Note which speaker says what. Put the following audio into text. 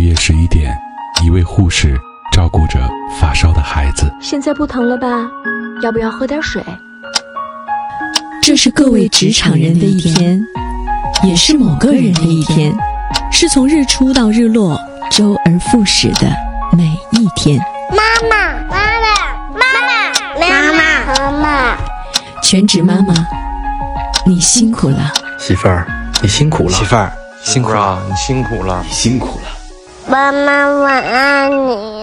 Speaker 1: 夜11点，一位护士照顾着发烧的孩子。
Speaker 2: 现在不疼了吧？要不要喝点水？
Speaker 3: 这是各位职场人的一天，也是某个人的一天，是从日出到日落，周而复始的每一天。
Speaker 4: 妈妈，妈妈，妈妈，妈妈，妈妈，
Speaker 3: 全职妈妈，你辛苦了。
Speaker 5: 媳妇儿，你辛苦了。
Speaker 6: 媳妇儿，辛苦了，你辛苦了，
Speaker 5: 你辛苦了。
Speaker 4: 妈妈，我爱你。